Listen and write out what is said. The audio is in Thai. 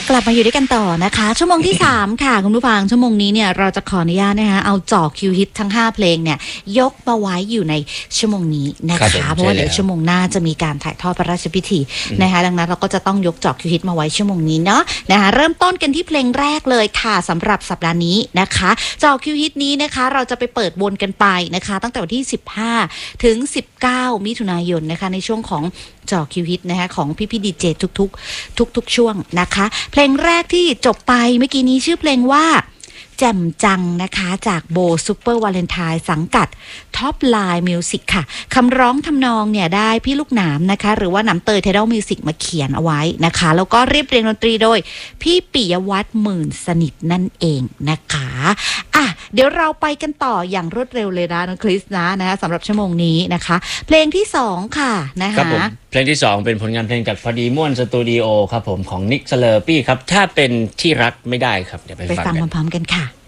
กลับมาอยู่ด้วยกันต่อนะคะชั่วโมงที่ 3 ค่ะคุณผู้ฟังชั่วโมงนี้เนี่ยเราจะขออนุญาตนะคะเอาจ่อคิวฮิตทั้ง5เพลงเนี่ยยกมาไว้อยู่ในชั่วโมงนี้นะคะเพราะว่าเดี๋ยวชั่วโมงหน้าจะมีการถ่ายทอดพระราชพิธีนะคะดังนั้นเราก็จะต้องยกจ่อคิวฮิตมาไว้ชั่วโมงนี้เนาะนะคะเริ่มต้นกันที่เพลงแรกเลยค่ะสำหรับสัปดาห์นี้นะคะจ่อคิวฮิตนี้นะคะเราจะไปเปิดวนกันไปนะคะตั้งแต่วันที่15ถึง19มิถุนายนนะคะในช่วงของจ่อคิวฮิตนะคะของพี่ดีเจทุกช่วงนะคะเพลงแรกที่จบไปเมื่อกี้นี้ชื่อเพลงว่าแจ่มจังนะคะจากโบซูเปอร์วาเลนไทน์สังกัดท็อปไลน์มิวสิกค่ะคำร้องทำนองเนี่ยได้พี่ลูกหนามนะคะหรือว่าหนำเตยไทดอลมิวสิกมาเขียนเอาไว้นะคะแล้วก็เรียบเรียงดนตรีโดยพี่ปิยวัฒน์หมื่นสนิทนั่นเองนะคะอ่ะเดี๋ยวเราไปกันต่ออย่างรวดเร็วเลยนะน้องคริสนะคะสำหรับชั่วโมงนี้นะคะเพลงที่2ค่ะนะคะเพลงที่2เป็นผลงานเพลงจากพอดีม่วนสตูดิโอครับผมของนิกสเลอร์ปี้ครับถ้าเป็นที่รักไม่ได้ครับเดี๋ยวไปฟังกันพร้อมๆกันค่ะ